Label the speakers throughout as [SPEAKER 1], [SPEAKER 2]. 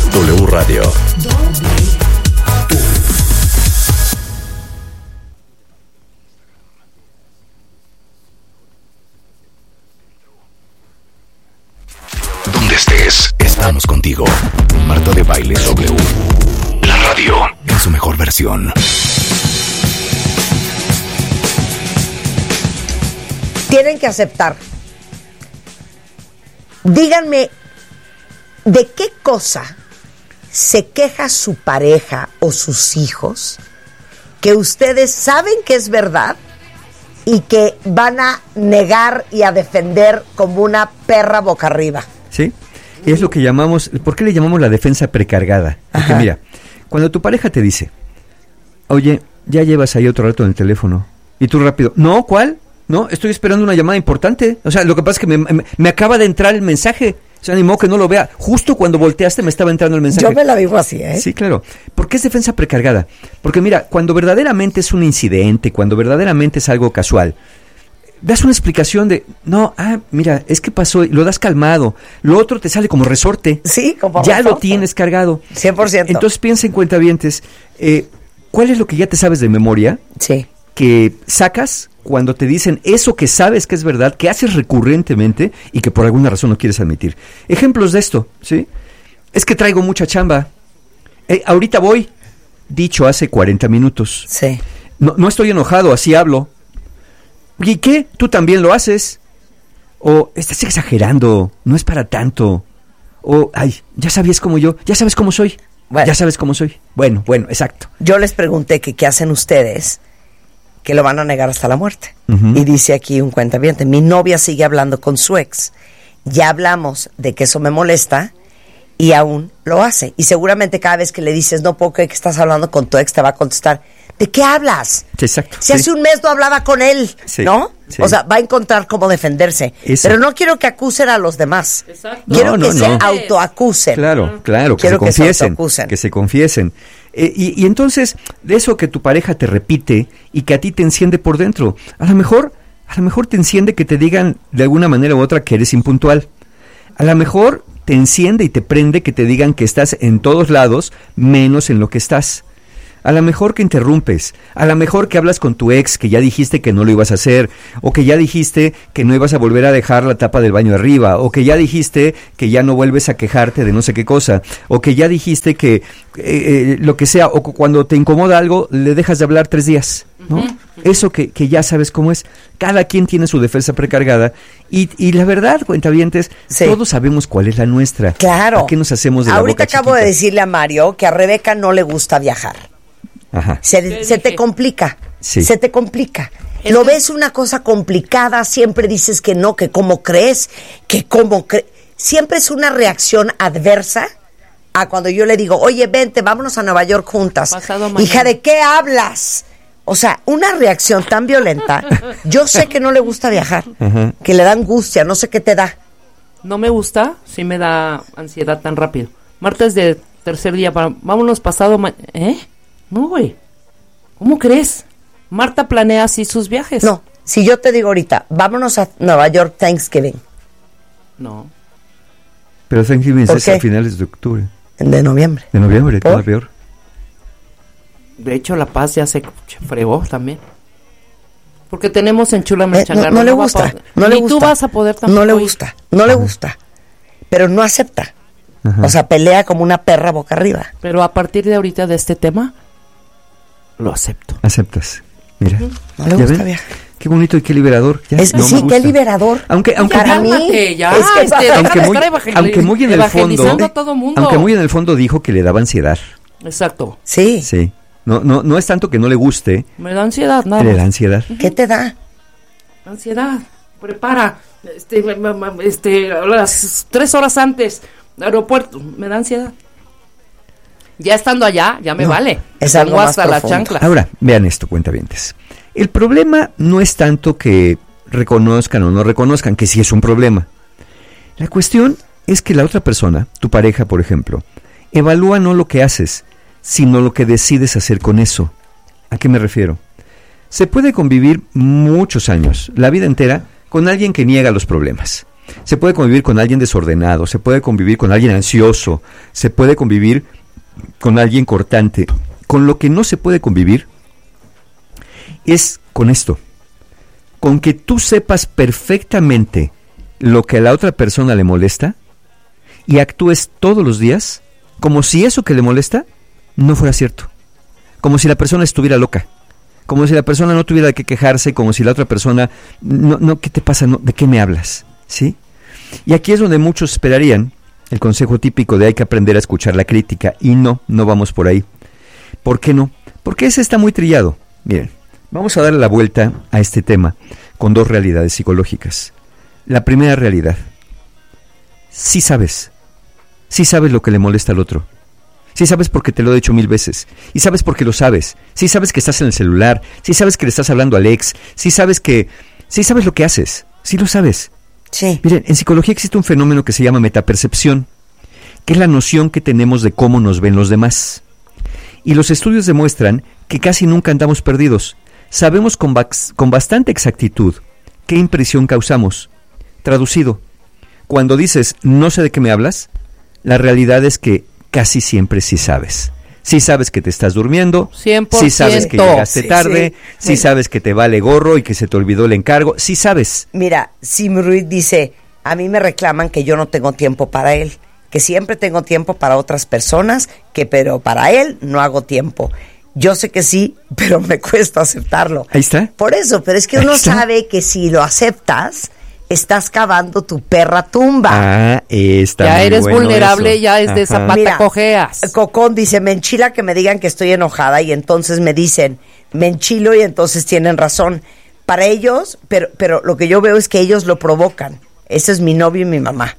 [SPEAKER 1] W Radio. Donde estés, estamos contigo. Marta de Baile W. La radio en su mejor versión.
[SPEAKER 2] Tienen que aceptar. Díganme, ¿de qué cosa se queja su pareja o sus hijos que ustedes saben que es verdad y que van a negar y a defender como una perra boca arriba?
[SPEAKER 3] Sí, es lo que llamamos, ¿por qué le llamamos la defensa precargada? Porque mira, cuando tu pareja te dice, oye, ya llevas ahí otro rato en el teléfono, y tú rápido, no, ¿cuál? No, estoy esperando una llamada importante. O sea, lo que pasa es que me acaba de entrar el mensaje. O sea, ni modo que no lo vea. Justo cuando volteaste me estaba entrando el mensaje.
[SPEAKER 2] Yo me la vivo así, ¿eh?
[SPEAKER 3] Sí, claro. ¿Por qué es defensa precargada? Porque mira, cuando verdaderamente es un incidente, cuando verdaderamente es algo casual, das una explicación de, no, mira, es que pasó, lo das calmado. Lo otro te sale como resorte.
[SPEAKER 2] Sí, como
[SPEAKER 3] ya
[SPEAKER 2] resorte.
[SPEAKER 3] Lo tienes cargado.
[SPEAKER 2] 100%.
[SPEAKER 3] Entonces piensa en cuentavientes, ¿cuál es lo que ya te sabes de memoria?
[SPEAKER 2] Sí.
[SPEAKER 3] Que sacas cuando te dicen eso que sabes que es verdad, que haces recurrentemente y que por alguna razón no quieres admitir. Ejemplos de esto, ¿sí? Es que traigo mucha chamba. Ahorita voy. Dicho hace 40 minutos.
[SPEAKER 2] Sí.
[SPEAKER 3] No estoy enojado, así hablo. ¿Y qué? ¿Tú también lo haces? O estás exagerando, no es para tanto. O, ya sabías como yo, ya sabes cómo soy.
[SPEAKER 2] Bueno.
[SPEAKER 3] Ya sabes cómo soy. Bueno, exacto.
[SPEAKER 2] Yo les pregunté que qué hacen ustedes, que lo van a negar hasta la muerte.
[SPEAKER 3] Uh-huh.
[SPEAKER 2] Y dice aquí un cuentaviente, mi novia sigue hablando con su ex. Ya hablamos de que eso me molesta y aún lo hace. Y seguramente cada vez que le dices, no puedo creer que estás hablando con tu ex, te va a contestar, ¿de qué hablas?
[SPEAKER 3] Exacto.
[SPEAKER 2] Si hace un mes no hablaba con él,
[SPEAKER 3] sí,
[SPEAKER 2] ¿no?
[SPEAKER 3] Sí.
[SPEAKER 2] O sea, va a encontrar cómo defenderse.
[SPEAKER 3] Eso.
[SPEAKER 2] Pero no quiero que acusen a los demás.
[SPEAKER 4] Exacto.
[SPEAKER 2] Quiero que se
[SPEAKER 3] no.
[SPEAKER 2] autoacusen.
[SPEAKER 3] Claro,
[SPEAKER 2] Quiero
[SPEAKER 3] que se confiesen. Y entonces, de eso que tu pareja te repite y que a ti te enciende por dentro, a lo mejor te enciende que te digan de alguna manera u otra que eres impuntual. A lo mejor te enciende y te prende que te digan que estás en todos lados, menos en lo que estás. A lo mejor que interrumpes, a lo mejor que hablas con tu ex que ya dijiste que no lo ibas a hacer, o que ya dijiste que no ibas a volver a dejar la tapa del baño arriba, o que ya dijiste que ya no vuelves a quejarte de no sé qué cosa, o que ya dijiste que lo que sea, o cuando te incomoda algo, le dejas de hablar 3 días, ¿no? Eso que ya sabes cómo es. Cada quien tiene su defensa precargada y la verdad, cuentavientes,
[SPEAKER 2] sí,
[SPEAKER 3] todos sabemos cuál es la nuestra.
[SPEAKER 2] Claro.
[SPEAKER 3] ¿A qué nos hacemos de la boca
[SPEAKER 2] Ahorita acabo
[SPEAKER 3] chiquita?
[SPEAKER 2] de decirle a Mario que a Rebeca no le gusta viajar.
[SPEAKER 3] Ajá.
[SPEAKER 2] Se te complica.
[SPEAKER 3] Sí.
[SPEAKER 2] Se te complica. Lo ves una cosa complicada, siempre dices que no, que cómo crees, siempre es una reacción adversa a cuando yo le digo, oye, vente, vámonos a Nueva York juntas. Hija, ¿de qué hablas? O sea, una reacción tan violenta. Yo sé que no le gusta viajar,
[SPEAKER 3] Ajá.
[SPEAKER 2] que le da angustia, no sé qué te da.
[SPEAKER 4] No me gusta, sí me da ansiedad tan rápido. Marta es de tercer día, vámonos pasado No, güey. ¿Cómo crees? Marta planea así sus viajes.
[SPEAKER 2] No, si yo te digo ahorita, vámonos a Nueva York Thanksgiving.
[SPEAKER 4] No.
[SPEAKER 3] Pero Thanksgiving
[SPEAKER 2] ¿Por
[SPEAKER 3] es
[SPEAKER 2] qué?
[SPEAKER 3] a finales de octubre.
[SPEAKER 2] De noviembre.
[SPEAKER 3] De noviembre,
[SPEAKER 2] ¿Por?
[SPEAKER 3] todo peor.
[SPEAKER 4] De hecho, La Paz ya se fregó también. Porque tenemos en Chula Merchangarro.
[SPEAKER 2] No le gusta. No le
[SPEAKER 4] Ni
[SPEAKER 2] gusta.
[SPEAKER 4] tú vas a poder tampoco.
[SPEAKER 2] No le gusta. No le gusta. Pero no acepta.
[SPEAKER 3] Ajá.
[SPEAKER 2] O sea, pelea como una perra boca arriba.
[SPEAKER 4] Pero a partir de ahorita de este tema, lo acepto.
[SPEAKER 3] Aceptas. Mira.
[SPEAKER 2] No le
[SPEAKER 3] ¿Ya
[SPEAKER 2] gusta
[SPEAKER 3] ven?
[SPEAKER 2] viajar.
[SPEAKER 3] Qué bonito y qué liberador. Ya,
[SPEAKER 2] Sí,
[SPEAKER 3] me
[SPEAKER 2] qué
[SPEAKER 3] gusta.
[SPEAKER 2] liberador.
[SPEAKER 3] Aunque
[SPEAKER 2] Para mí,
[SPEAKER 4] cálmate, ya,
[SPEAKER 2] es que-
[SPEAKER 3] aunque muy en el
[SPEAKER 4] evangelizando
[SPEAKER 3] fondo,
[SPEAKER 4] a todo mundo.
[SPEAKER 3] aunque muy en el fondo dijo que le daba ansiedad.
[SPEAKER 4] Exacto.
[SPEAKER 2] Sí.
[SPEAKER 3] Sí. No es tanto que no le guste,
[SPEAKER 4] Me da ansiedad, nada
[SPEAKER 3] le
[SPEAKER 4] más.
[SPEAKER 3] da ansiedad.
[SPEAKER 2] ¿Qué te da?
[SPEAKER 4] Ansiedad. Prepara. A las 3 horas antes. Aeropuerto. Me da ansiedad. Ya estando allá, ya me
[SPEAKER 2] No,
[SPEAKER 4] vale.
[SPEAKER 2] es
[SPEAKER 4] Me
[SPEAKER 2] algo
[SPEAKER 4] pongo
[SPEAKER 2] más
[SPEAKER 4] hasta la
[SPEAKER 2] profundo.
[SPEAKER 4] chancla.
[SPEAKER 3] Ahora, vean esto, cuentavientes. El problema no es tanto que reconozcan o no reconozcan, que sí es un problema. La cuestión es que la otra persona, tu pareja, por ejemplo, evalúa no lo que haces, sino lo que decides hacer con eso. ¿A qué me refiero? Se puede convivir muchos años, la vida entera, con alguien que niega los problemas. Se puede convivir con alguien desordenado, se puede convivir con alguien ansioso, se puede convivir con alguien cortante. Con lo que no se puede convivir es con esto, con que tú sepas perfectamente lo que a la otra persona le molesta y actúes todos los días como si eso que le molesta no fuera cierto, como si la persona estuviera loca, como si la persona no tuviera de qué quejarse, como si la otra persona, no, ¿qué te pasa? No, ¿de qué me hablas? ¿Sí? Y aquí es donde muchos esperarían el consejo típico de hay que aprender a escuchar la crítica, y no vamos por ahí. ¿Por qué no? Porque ese está muy trillado. Miren, vamos a darle la vuelta a este tema con dos realidades psicológicas. La primera realidad, sí sabes lo que le molesta al otro. Sí sabes porque te lo he dicho 1000 veces. Y sabes porque lo sabes. Sí sabes que estás en el celular. Sí sabes que le estás hablando al ex. Sí sabes lo que haces. Sí lo sabes.
[SPEAKER 2] Sí.
[SPEAKER 3] Miren, en psicología existe un fenómeno que se llama metapercepción, que es la noción que tenemos de cómo nos ven los demás. Y los estudios demuestran que casi nunca andamos perdidos. Sabemos con bastante exactitud qué impresión causamos. Traducido, cuando dices no sé de qué me hablas, la realidad es que casi siempre sí sabes. Sí sabes que te estás durmiendo,
[SPEAKER 4] 100%.
[SPEAKER 3] Sí sabes que llegaste tarde, sí sabes que te vale gorro y que se te olvidó el encargo, sí sabes.
[SPEAKER 2] Mira, Sim Ruiz dice, a mí me reclaman que yo no tengo tiempo para él, que siempre tengo tiempo para otras personas, pero para él no hago tiempo. Yo sé que sí, pero me cuesta aceptarlo.
[SPEAKER 3] Ahí está.
[SPEAKER 2] Por eso, pero es que uno sabe que si lo aceptas, estás cavando tu perra tumba.
[SPEAKER 3] Ah, está
[SPEAKER 4] ya
[SPEAKER 3] muy
[SPEAKER 4] eres
[SPEAKER 3] bueno
[SPEAKER 4] vulnerable,
[SPEAKER 3] eso.
[SPEAKER 4] ya es de zapata.
[SPEAKER 2] Mira,
[SPEAKER 4] cojeas.
[SPEAKER 2] Cocón dice, me enchila que me digan que estoy enojada y entonces me dicen, me enchilo y entonces tienen razón. Para ellos, pero lo que yo veo es que ellos lo provocan. Ese es mi novio y mi mamá.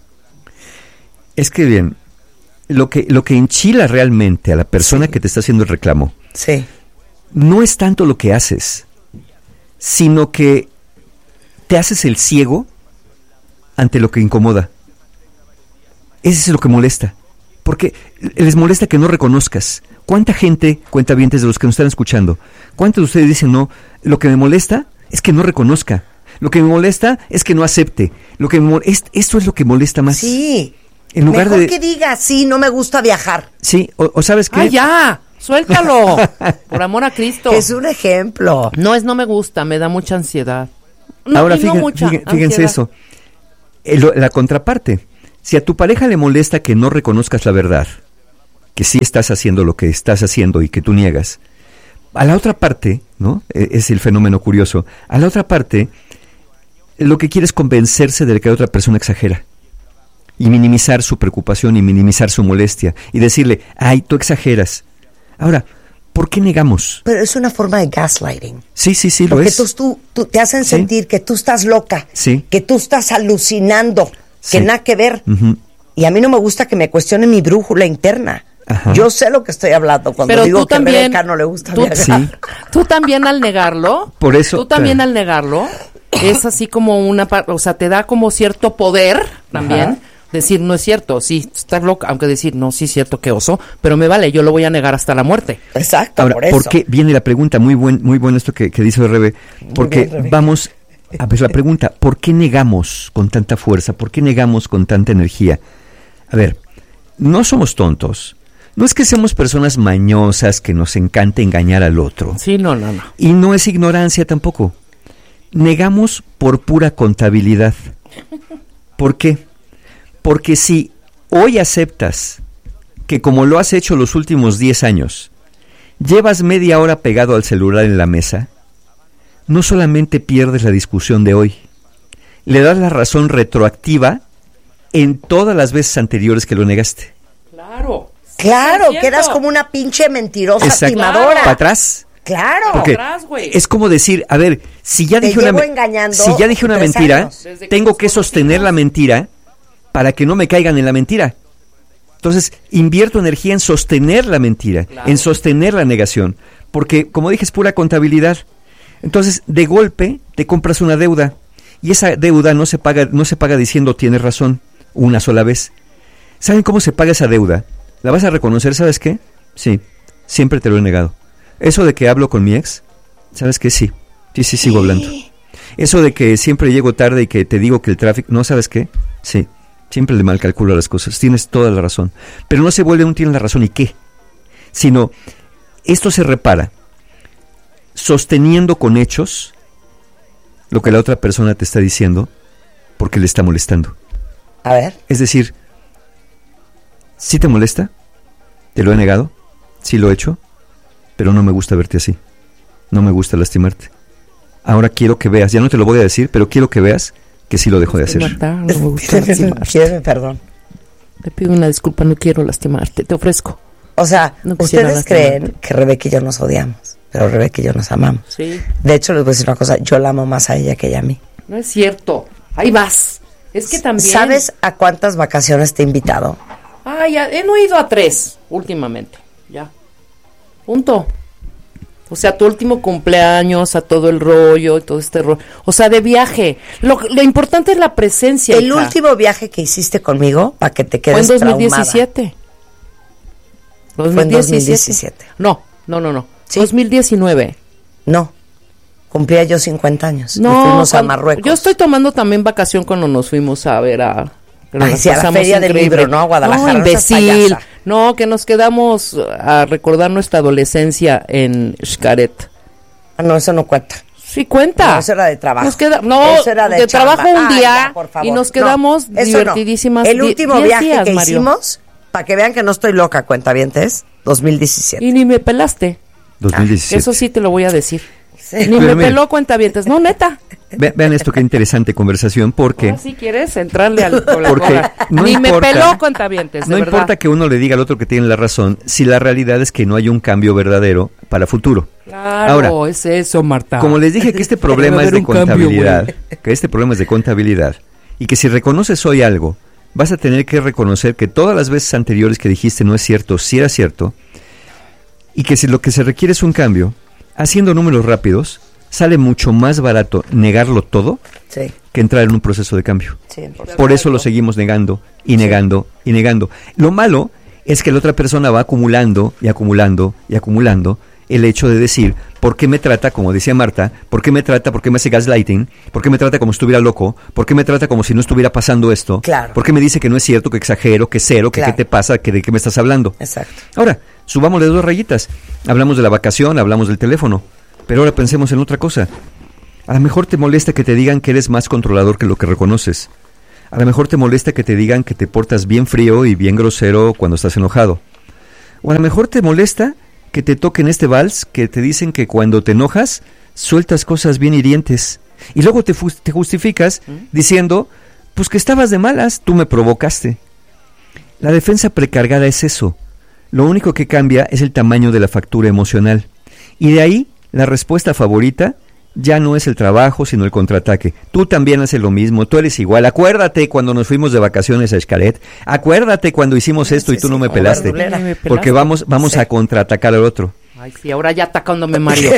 [SPEAKER 3] Es que bien, lo que enchila realmente a la persona que te está haciendo el reclamo,
[SPEAKER 2] Sí.
[SPEAKER 3] no es tanto lo que haces, sino que te haces el ciego ante lo que incomoda. Ese es lo que molesta. Porque les molesta que no reconozcas. ¿Cuánta gente, cuentavientes de los que nos están escuchando, cuántos de ustedes dicen no? Lo que me molesta es que no reconozca. Lo que me molesta es que no acepte. Esto es lo que molesta más.
[SPEAKER 2] Sí.
[SPEAKER 3] En lugar
[SPEAKER 2] mejor
[SPEAKER 3] de
[SPEAKER 2] que diga, sí, no me gusta viajar.
[SPEAKER 3] Sí, o ¿sabes qué?
[SPEAKER 4] ¡Ah, ya! ¡Suéltalo! Por amor a Cristo.
[SPEAKER 2] Es un ejemplo.
[SPEAKER 4] No me gusta, me da mucha ansiedad.
[SPEAKER 3] Ahora
[SPEAKER 4] Fíjense
[SPEAKER 3] fíjense eso. La contraparte. Si a tu pareja le molesta que no reconozcas la verdad, que sí estás haciendo lo que estás haciendo y que tú niegas, a la otra parte, ¿no? Es el fenómeno curioso. A la otra parte, lo que quiere es convencerse de que la otra persona exagera. Y minimizar su preocupación y minimizar su molestia. Y decirle, ay, tú exageras. Ahora, ¿por qué negamos?
[SPEAKER 2] Pero es una forma de gaslighting.
[SPEAKER 3] Sí, lo
[SPEAKER 2] porque
[SPEAKER 3] es.
[SPEAKER 2] tú te hacen sentir que tú estás loca,
[SPEAKER 3] Sí.
[SPEAKER 2] que tú estás alucinando, que
[SPEAKER 3] Sí.
[SPEAKER 2] nada que ver.
[SPEAKER 3] Ujú.
[SPEAKER 2] Y a mí no me gusta que me cuestionen mi brújula interna.
[SPEAKER 3] Ajá.
[SPEAKER 2] Yo sé lo que estoy hablando cuando
[SPEAKER 4] Pero
[SPEAKER 2] digo
[SPEAKER 4] tú
[SPEAKER 2] que a
[SPEAKER 4] también,
[SPEAKER 2] Rebeca no le gusta
[SPEAKER 4] tú,
[SPEAKER 2] viajar.
[SPEAKER 3] Sí.
[SPEAKER 4] tú también al negarlo,
[SPEAKER 3] Por eso,
[SPEAKER 4] tú también
[SPEAKER 3] claro.
[SPEAKER 4] al negarlo, es así como o sea, te da como cierto poder también.
[SPEAKER 3] Ajá.
[SPEAKER 4] Decir, no es cierto, sí, estás loca, aunque decir, no, sí es cierto, qué oso, pero me vale, yo lo voy a negar hasta la muerte.
[SPEAKER 2] Exacto,
[SPEAKER 3] Ahora,
[SPEAKER 2] por eso.
[SPEAKER 3] ¿por qué viene la pregunta? Muy bueno esto que dice Rebe. Porque
[SPEAKER 2] bien, Rebe.
[SPEAKER 3] vamos a ver la pregunta, ¿por qué negamos con tanta fuerza? ¿Por qué negamos con tanta energía? A ver, no somos tontos. No es que seamos personas mañosas que nos encante engañar al otro.
[SPEAKER 4] Sí, no.
[SPEAKER 3] Y no es ignorancia tampoco. Negamos por pura contabilidad. ¿Por qué? Porque si hoy aceptas que como lo has hecho los últimos 10 años, llevas media hora pegado al celular en la mesa, no solamente pierdes la discusión de hoy, le das la razón retroactiva en todas las veces anteriores que lo negaste.
[SPEAKER 4] Claro.
[SPEAKER 2] Claro,
[SPEAKER 4] 100%.
[SPEAKER 2] quedas como una pinche mentirosa
[SPEAKER 3] Exacto.
[SPEAKER 2] timadora.
[SPEAKER 3] ¿Para atrás?
[SPEAKER 2] Claro.
[SPEAKER 3] Porque
[SPEAKER 4] atrás, güey.
[SPEAKER 3] es como decir, a ver, si ya
[SPEAKER 2] Te
[SPEAKER 3] dije una
[SPEAKER 2] llevo engañando
[SPEAKER 3] si ya dije una
[SPEAKER 2] 3
[SPEAKER 3] mentira,
[SPEAKER 2] años.
[SPEAKER 4] Desde que
[SPEAKER 3] tengo
[SPEAKER 4] nos
[SPEAKER 3] que sostener
[SPEAKER 4] conocimos.
[SPEAKER 3] la mentira para que no me caigan en la mentira. Entonces, invierto energía en sostener la mentira,
[SPEAKER 4] Claro.
[SPEAKER 3] en sostener la negación, porque como dije, es pura contabilidad. Entonces, de golpe te compras una deuda y esa deuda no se paga diciendo tienes razón una sola vez. ¿Saben cómo se paga esa deuda? ¿La vas a reconocer, sabes qué? Sí, siempre te lo he negado. Eso de que hablo con mi ex, ¿sabes qué? Sí, sigo hablando. Eso de que siempre llego tarde y que te digo que el tráfico, no, ¿sabes qué? Sí, siempre le mal calculo las cosas, tienes toda la razón. Pero no se vuelve un tiene la razón y qué, sino esto se repara sosteniendo con hechos lo que la otra persona te está diciendo porque le está molestando.
[SPEAKER 2] A ver.
[SPEAKER 3] Es decir, ¿sí te molesta? ¿Te lo he negado? Sí lo he hecho, pero no me gusta verte así. No me gusta lastimarte. Ahora quiero que veas, ya no te lo voy a decir, pero quiero que veas que sí lo dejo de hacer.
[SPEAKER 4] Marta, no me gusta lastimarte.
[SPEAKER 2] Pídeme perdón.
[SPEAKER 4] Te pido una disculpa, no quiero lastimarte, te ofrezco.
[SPEAKER 2] O sea,
[SPEAKER 4] No quisiera
[SPEAKER 2] ustedes creen que Rebeca y yo nos odiamos, pero Rebeca y yo nos amamos.
[SPEAKER 4] Sí.
[SPEAKER 2] De hecho, les voy a decir una cosa, yo la amo más a ella que ella a mí.
[SPEAKER 4] No es cierto. Ahí vas. Es que también...
[SPEAKER 2] ¿Sabes a cuántas vacaciones te he invitado?
[SPEAKER 4] Ah, ya, no he ido a 3 últimamente. Ya. Punto. O sea, tu último cumpleaños, a todo el rollo y todo este rollo. O sea, de viaje. Lo importante es la presencia.
[SPEAKER 2] El
[SPEAKER 4] hija.
[SPEAKER 2] último viaje que hiciste conmigo, para que te
[SPEAKER 4] Fue
[SPEAKER 2] quedes
[SPEAKER 4] en 2017.
[SPEAKER 2] Fue en 2017.
[SPEAKER 4] No.
[SPEAKER 2] ¿Sí?
[SPEAKER 4] 2019.
[SPEAKER 2] No, cumplía yo 50 años.
[SPEAKER 4] No,
[SPEAKER 2] Nos fuimos a Marruecos.
[SPEAKER 4] Yo estoy tomando también vacación cuando nos fuimos a ver a... pero
[SPEAKER 2] Ay,
[SPEAKER 4] nos
[SPEAKER 2] sí, a la
[SPEAKER 4] pasamos
[SPEAKER 2] Feria del
[SPEAKER 4] increíble.
[SPEAKER 2] Libro, ¿no? A Guadalajara,
[SPEAKER 4] No,
[SPEAKER 2] no seas
[SPEAKER 4] imbécil.
[SPEAKER 2] payasa.
[SPEAKER 4] No, que nos quedamos a recordar nuestra adolescencia en Xcaret.
[SPEAKER 2] Ah, no, eso no cuenta.
[SPEAKER 4] Sí cuenta.
[SPEAKER 2] No, eso era de trabajo.
[SPEAKER 4] Eso era de
[SPEAKER 2] chamba.
[SPEAKER 4] trabajo un día
[SPEAKER 2] ya, por favor.
[SPEAKER 4] y nos
[SPEAKER 2] No,
[SPEAKER 4] quedamos
[SPEAKER 2] eso no.
[SPEAKER 4] divertidísimas.
[SPEAKER 2] El último
[SPEAKER 4] 10
[SPEAKER 2] viaje
[SPEAKER 4] días,
[SPEAKER 2] que
[SPEAKER 4] Mario.
[SPEAKER 2] hicimos, para que vean que no estoy loca, cuentavientes, 2017.
[SPEAKER 4] Y ni me pelaste.
[SPEAKER 3] 2017.
[SPEAKER 4] Eso sí te lo voy a decir.
[SPEAKER 2] Sí.
[SPEAKER 4] Ni
[SPEAKER 3] Pero
[SPEAKER 4] me
[SPEAKER 3] mira.
[SPEAKER 4] peló cuentavientes. No, neta.
[SPEAKER 3] Vean esto, qué interesante conversación, porque
[SPEAKER 4] Ahora sí quieres entrarle al con la
[SPEAKER 3] Porque
[SPEAKER 4] cola.
[SPEAKER 3] no
[SPEAKER 4] Ni me
[SPEAKER 3] importa-
[SPEAKER 4] peló cuentavientes, de
[SPEAKER 3] no
[SPEAKER 4] verdad.
[SPEAKER 3] importa que uno le diga al otro que tiene la razón, si la realidad es que no hay un cambio verdadero para futuro.
[SPEAKER 4] Claro,
[SPEAKER 3] Ahora,
[SPEAKER 4] es eso, Marta.
[SPEAKER 3] Como les dije que este problema
[SPEAKER 4] Debe
[SPEAKER 3] es de
[SPEAKER 4] haber un cambio,
[SPEAKER 3] contabilidad, y que si reconoces hoy algo, vas a tener que reconocer que todas las veces anteriores que dijiste no es cierto, sí era cierto, y que si lo que se requiere es un cambio, haciendo números rápidos, sale mucho más barato negarlo todo
[SPEAKER 2] Sí,
[SPEAKER 3] que entrar en un proceso de cambio.
[SPEAKER 2] 100%.
[SPEAKER 3] Por eso lo seguimos negando y negando y negando. Lo malo es que la otra persona va acumulando y acumulando y acumulando el hecho de decir, ¿por qué me trata, como decía Marta, por qué me hace gaslighting, por qué me trata como si estuviera loco, por qué me trata como si no estuviera pasando esto,
[SPEAKER 2] Claro.
[SPEAKER 3] por qué me dice que no es cierto, que exagero, que cero, que
[SPEAKER 2] Claro.
[SPEAKER 3] qué te pasa, que de qué me estás hablando?
[SPEAKER 2] Exacto.
[SPEAKER 3] Ahora, subámosle 2 rayitas. Hablamos de la vacación, hablamos del teléfono, pero ahora pensemos en otra cosa. A lo mejor te molesta que te digan que eres más controlador que lo que reconoces. A lo mejor te molesta que te digan que te portas bien frío y bien grosero cuando estás enojado. O a lo mejor te molesta que te toquen este vals que te dicen que cuando te enojas sueltas cosas bien hirientes. Y luego te justificas diciendo, pues que estabas de malas, tú me provocaste. La defensa precargada es eso. Lo único que cambia es el tamaño de la factura emocional. Y de ahí, la respuesta favorita ya no es el trabajo, sino el contraataque. Tú también haces lo mismo, tú eres igual. Acuérdate cuando nos fuimos de vacaciones a Xcaret. Acuérdate cuando hicimos esto y tú no me pelaste.
[SPEAKER 2] verdulera.
[SPEAKER 4] Ni me pelaste.
[SPEAKER 3] Porque vamos
[SPEAKER 2] Sí.
[SPEAKER 3] a contraatacar al otro.
[SPEAKER 4] Ay, sí, ahora ya atacándome Mario.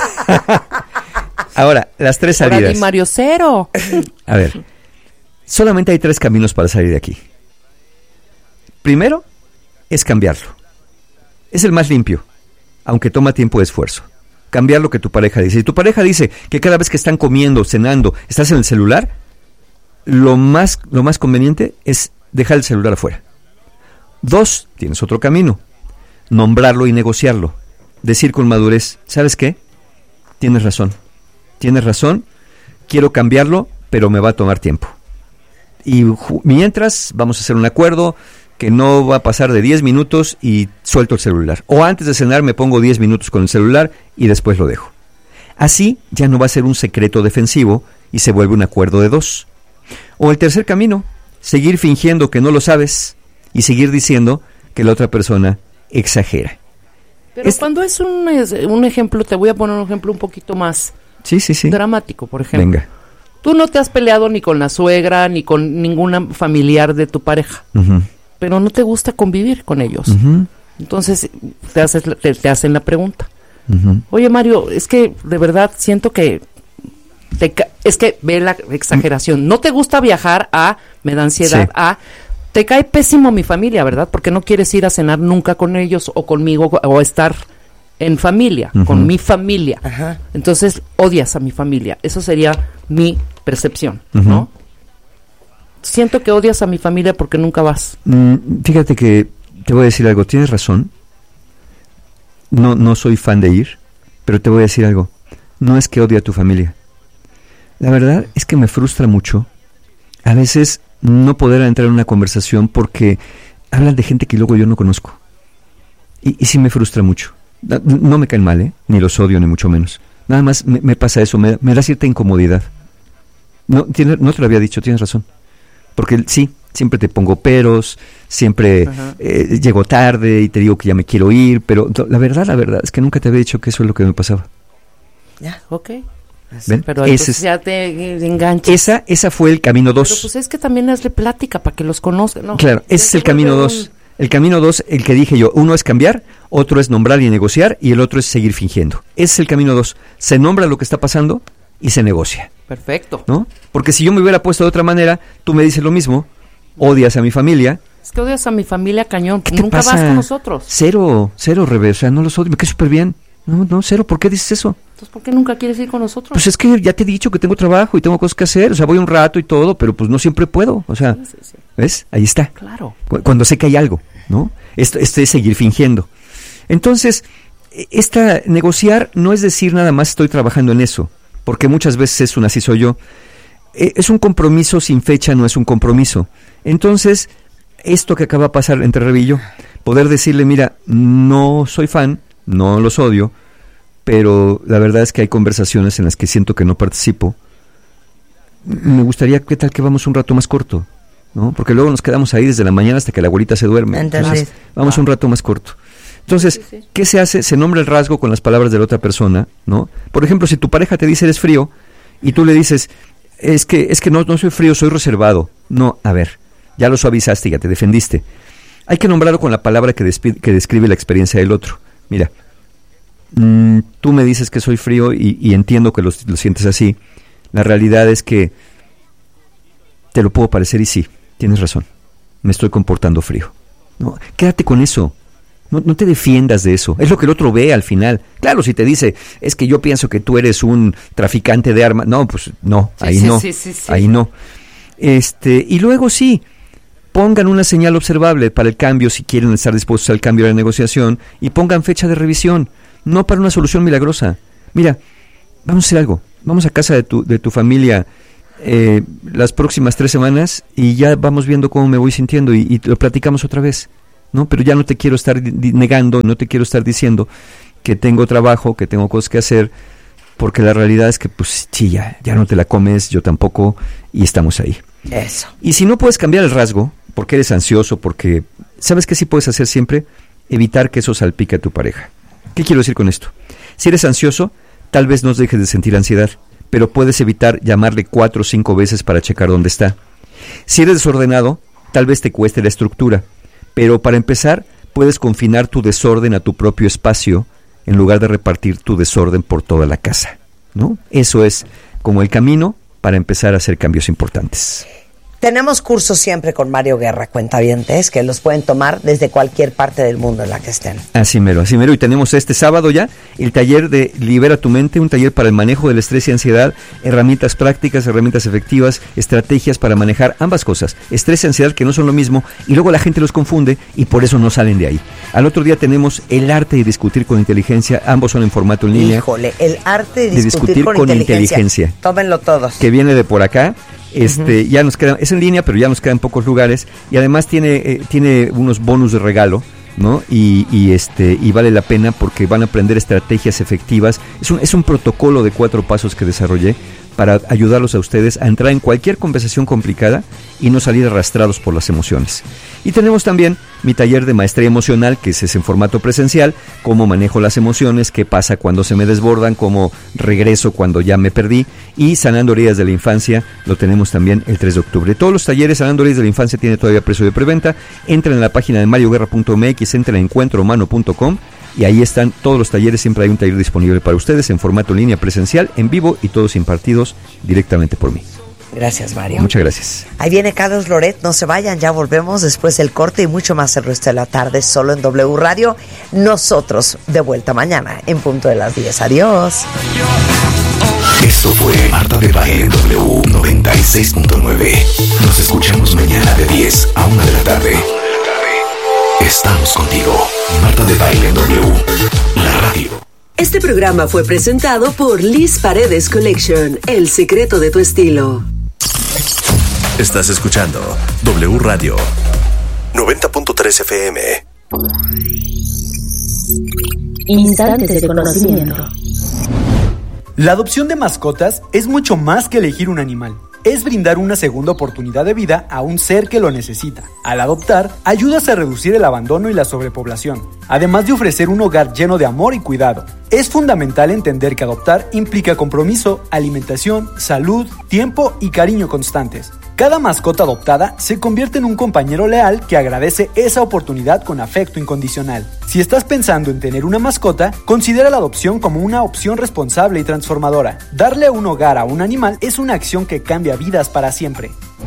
[SPEAKER 3] Ahora, las 3
[SPEAKER 4] Ahora
[SPEAKER 3] salidas.
[SPEAKER 4] di Mario 0.
[SPEAKER 3] A ver, solamente hay 3 caminos para salir de aquí. Primero, es cambiarlo. Es el más limpio, aunque toma tiempo de esfuerzo. Cambiar lo que tu pareja dice. Si tu pareja dice que cada vez que están comiendo, cenando, estás en el celular, lo más conveniente es dejar el celular afuera. 2, tienes otro camino. Nombrarlo y negociarlo. Decir con madurez, ¿sabes qué? Tienes razón, quiero cambiarlo, pero me va a tomar tiempo. Y mientras vamos a hacer un acuerdo que no va a pasar de 10 minutos y suelto el celular. O antes de cenar me pongo 10 minutos con el celular y después lo dejo. Así ya no va a ser un secreto defensivo y se vuelve un acuerdo de 2. O el tercer camino, seguir fingiendo que no lo sabes y seguir diciendo que la otra persona exagera.
[SPEAKER 4] Pero cuando es un ejemplo, te voy a poner un ejemplo un poquito más
[SPEAKER 3] Sí.
[SPEAKER 4] dramático, por ejemplo.
[SPEAKER 3] Venga.
[SPEAKER 4] Tú no te has peleado ni con la suegra, ni con ninguna familiar de tu pareja,
[SPEAKER 3] Ujú,
[SPEAKER 4] pero no te gusta convivir con ellos.
[SPEAKER 3] ujú,
[SPEAKER 4] Entonces te hacen la pregunta.
[SPEAKER 3] ujú.
[SPEAKER 4] Oye, Mario, es que de verdad siento que es que ve la exageración. No te gusta viajar me da ansiedad,
[SPEAKER 3] Sí.
[SPEAKER 4] te cae pésimo mi familia, ¿verdad? Porque no quieres ir a cenar nunca con ellos o conmigo o estar en familia,
[SPEAKER 3] Ujú.
[SPEAKER 4] con mi familia.
[SPEAKER 2] Ajá.
[SPEAKER 4] Entonces odias a mi familia. Eso sería mi percepción,
[SPEAKER 3] Ujú.
[SPEAKER 4] ¿no? siento que odias a mi familia porque nunca vas.
[SPEAKER 3] Fíjate que te voy a decir algo, tienes razón. No soy fan de ir, pero te voy a decir algo. No es que odie a tu familia. La verdad es que me frustra mucho a veces no poder entrar en una conversación porque hablan de gente que luego yo no conozco. Y sí me frustra mucho. No me caen mal, ni los odio, ni mucho menos. Nada más me pasa eso, me da cierta incomodidad. No te lo había dicho, tienes razón. Porque sí, siempre te pongo peros, siempre llego tarde y te digo que ya me quiero ir, pero la verdad es que nunca te había dicho que eso es lo que me pasaba.
[SPEAKER 4] Ya, ok.
[SPEAKER 3] ¿Ven?
[SPEAKER 4] Pero entonces ya te enganchas.
[SPEAKER 3] Esa fue el camino 2.
[SPEAKER 4] Pero pues es que también hazle plática para que los conozcan, ¿no?
[SPEAKER 3] Claro, ese es el camino 2. El camino 2, el que dije yo, uno es cambiar, otro es nombrar y negociar, y el otro es seguir fingiendo. Ese es el camino 2. Se nombra lo que está pasando y se negocia.
[SPEAKER 4] Perfecto.
[SPEAKER 3] ¿No? Porque si yo me hubiera puesto de otra manera, tú me dices lo mismo, odias a mi familia.
[SPEAKER 4] Es que odias a mi familia cañón,
[SPEAKER 3] ¿Qué te
[SPEAKER 4] nunca
[SPEAKER 3] pasa?
[SPEAKER 4] vas con nosotros.
[SPEAKER 3] Cero, Rebe, o sea, no los odio, me cae súper bien. No, cero, ¿por qué dices eso?
[SPEAKER 4] Entonces, ¿por qué nunca quieres ir con nosotros?
[SPEAKER 3] Pues es que ya te he dicho que tengo trabajo y tengo cosas que hacer, o sea, voy un rato y todo, pero pues no siempre puedo, o sea,
[SPEAKER 4] Sí.
[SPEAKER 3] ¿ves? Ahí está.
[SPEAKER 4] Claro.
[SPEAKER 3] Cuando sé que hay algo, ¿no? Esto es seguir fingiendo. Entonces, negociar no es decir nada más estoy trabajando en eso, porque muchas veces es un así soy yo. Es un compromiso sin fecha, no es un compromiso. Entonces, esto que acaba de pasar entre Rebe y yo, poder decirle, mira, no soy fan, no los odio, pero la verdad es que hay conversaciones en las que siento que no participo. Me gustaría, ¿qué tal que vamos un rato más corto? ¿No? Porque luego nos quedamos ahí desde la mañana hasta que la abuelita se duerme. Entonces, vamos un rato más corto. Entonces,
[SPEAKER 4] Sí.
[SPEAKER 3] ¿qué se hace? Se nombra el rasgo con las palabras de la otra persona, ¿no? Por ejemplo, si tu pareja te dice eres frío y tú le dices, es que no soy frío, soy reservado. No, a ver, ya lo suavizaste, ya te defendiste. Hay que nombrarlo con la palabra que describe la experiencia del otro. Mira, tú me dices que soy frío y entiendo que lo sientes así. La realidad es que te lo puedo parecer y sí, tienes razón. Me estoy comportando frío. No, quédate con eso. No te defiendas de eso. Es lo que el otro ve al final. Claro, si te dice, es que yo pienso que tú eres un traficante de armas. No, pues no, ahí no.
[SPEAKER 4] Sí.
[SPEAKER 3] Ahí no. Y luego sí, pongan una señal observable para el cambio si quieren estar dispuestos al cambio de la negociación y pongan fecha de revisión, no para una solución milagrosa. Mira, vamos a hacer algo. Vamos a casa de tu familia las próximas 3 semanas y ya vamos viendo cómo me voy sintiendo y lo platicamos otra vez, ¿no? Pero ya no te quiero estar negando, no te quiero estar diciendo que tengo trabajo, que tengo cosas que hacer, porque la realidad es que pues sí, ya no te la comes, yo tampoco, y estamos ahí.
[SPEAKER 2] Eso.
[SPEAKER 3] Y si no puedes cambiar el rasgo, porque eres ansioso, porque ¿sabes qué sí puedes hacer siempre? Evitar que eso salpique a tu pareja. ¿Qué quiero decir con esto? Si eres ansioso, tal vez no dejes de sentir ansiedad, pero puedes evitar llamarle 4 o 5 veces para checar dónde está. Si eres desordenado, tal vez te cueste la estructura, pero para empezar, puedes confinar tu desorden a tu propio espacio en lugar de repartir tu desorden por toda la casa, ¿no? Eso es como el camino para empezar a hacer cambios importantes.
[SPEAKER 2] Tenemos cursos siempre con Mario Guerra, cuentavientes, que los pueden tomar desde cualquier parte del mundo en la que estén.
[SPEAKER 3] Así mero. Y tenemos este sábado ya el taller de Libera tu Mente, un taller para el manejo del estrés y ansiedad, herramientas prácticas, herramientas efectivas, estrategias para manejar ambas cosas, estrés y ansiedad, que no son lo mismo, y luego la gente los confunde y por eso no salen de ahí. Al otro día tenemos el arte de discutir con inteligencia, ambos son en formato en línea.
[SPEAKER 2] Híjole, el arte de discutir con inteligencia. Tómenlo todos.
[SPEAKER 3] Que viene de por acá. Ya nos quedan, es en línea, pero ya nos quedan pocos lugares y además tiene unos bonus de regalo, ¿no? Y vale la pena porque van a aprender estrategias efectivas. Es un protocolo de 4 pasos que desarrollé para ayudarlos a ustedes a entrar en cualquier conversación complicada y no salir arrastrados por las emociones. Y tenemos también mi taller de maestría emocional, que es en formato presencial, cómo manejo las emociones, qué pasa cuando se me desbordan, cómo regreso cuando ya me perdí, y sanando heridas de la infancia, lo tenemos también el 3 de octubre. Todos los talleres sanando heridas de la infancia tiene todavía precio de preventa. Entren en la página de marioguerra.mx, entren a encuentrohumano.com y ahí están todos los talleres. Siempre hay un taller disponible para ustedes en formato en línea presencial, en vivo, y todos impartidos directamente por mí.
[SPEAKER 2] Gracias, Mario.
[SPEAKER 3] Muchas gracias.
[SPEAKER 2] Ahí viene Carlos Loret, no se vayan, ya volvemos después del corte y mucho más el resto de la tarde solo en W Radio. Nosotros de vuelta mañana en punto de las 10. Adiós.
[SPEAKER 1] Esto fue Marta de Baile W 96.9. Nos escuchamos mañana de 10 a 1 de la tarde. Estamos contigo. Marta de Baile W, la radio.
[SPEAKER 5] Este programa fue presentado por Liz Paredes Collection, el secreto de tu estilo.
[SPEAKER 6] Estás escuchando W Radio 90.3 FM.
[SPEAKER 7] Instantes de conocimiento.
[SPEAKER 8] La adopción de mascotas es mucho más que elegir un animal. Es brindar una segunda oportunidad de vida a un ser que lo necesita. Al adoptar, ayudas a reducir el abandono y la sobrepoblación, además de ofrecer un hogar lleno de amor y cuidado. Es fundamental entender que adoptar implica compromiso, alimentación, salud, tiempo y cariño constantes. Cada mascota adoptada se convierte en un compañero leal que agradece esa oportunidad con afecto incondicional. Si estás pensando en tener una mascota, considera la adopción como una opción responsable y transformadora. Darle un hogar a un animal es una acción que cambia vidas para siempre.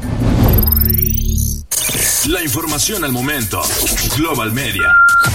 [SPEAKER 9] La información al momento. Global Media.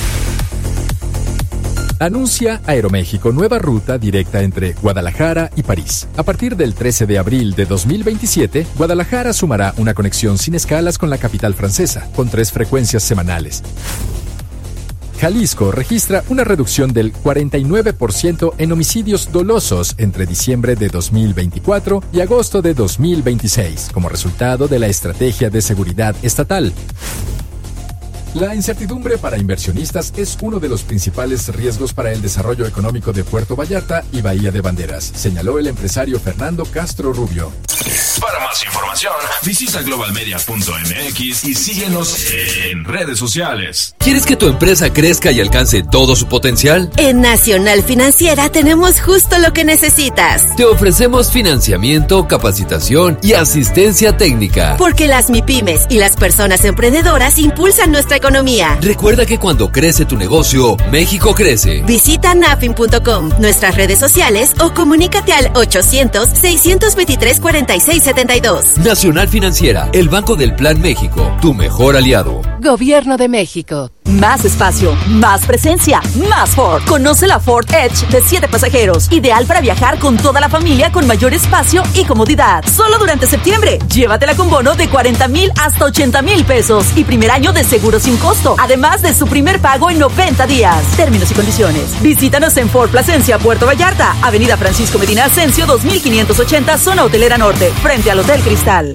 [SPEAKER 10] Anuncia Aeroméxico nueva ruta directa entre Guadalajara y París. A partir del 13 de abril de 2027, Guadalajara sumará una conexión sin escalas con la capital francesa, con 3 frecuencias semanales. Jalisco registra una reducción del 49% en homicidios dolosos entre diciembre de 2024 y agosto de 2026, como resultado de la estrategia de seguridad estatal. La incertidumbre para inversionistas es uno de los principales riesgos para el desarrollo económico de Puerto Vallarta y Bahía de Banderas, señaló el empresario Fernando Castro Rubio.
[SPEAKER 9] Para más información, visita globalmedia.mx y síguenos en redes sociales.
[SPEAKER 11] ¿Quieres que tu empresa crezca y alcance todo su potencial?
[SPEAKER 12] En Nacional Financiera tenemos justo lo que necesitas.
[SPEAKER 11] Te ofrecemos financiamiento, capacitación y asistencia técnica.
[SPEAKER 12] Porque las MIPYMES y las personas emprendedoras impulsan nuestra economía.
[SPEAKER 11] Recuerda que cuando crece tu negocio, México crece.
[SPEAKER 12] Visita nafin.com, nuestras redes sociales o comunícate al 800-623-4672.
[SPEAKER 11] Nacional Financiera, el Banco del Plan México, tu mejor aliado.
[SPEAKER 13] Gobierno de México.
[SPEAKER 14] Más espacio, más presencia, más Ford. Conoce la Ford Edge de 7 pasajeros. Ideal para viajar con toda la familia con mayor espacio y comodidad. Solo durante septiembre. Llévatela con bono de 40,000 hasta 80,000 pesos. Y primer año de seguro sin costo. Además de su primer pago en 90 días. Términos y condiciones. Visítanos en Ford Plasencia, Puerto Vallarta. Avenida Francisco Medina Ascencio, 2580, Zona Hotelera Norte. Frente al Hotel Cristal.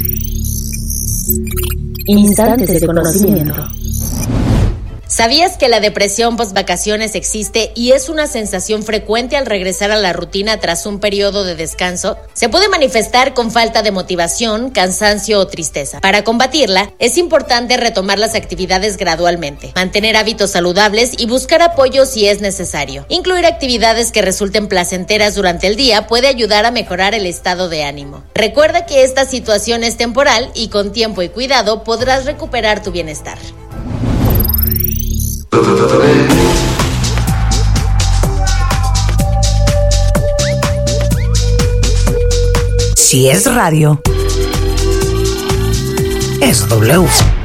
[SPEAKER 7] Instantes de conocimiento.
[SPEAKER 15] ¿Sabías que la depresión post-vacaciones existe y es una sensación frecuente al regresar a la rutina tras un periodo de descanso? Se puede manifestar con falta de motivación, cansancio o tristeza. Para combatirla, es importante retomar las actividades gradualmente, mantener hábitos saludables y buscar apoyo si es necesario. Incluir actividades que resulten placenteras durante el día puede ayudar a mejorar el estado de ánimo. Recuerda que esta situación es temporal y con tiempo y cuidado podrás recuperar tu bienestar.
[SPEAKER 2] Si es radio, es W.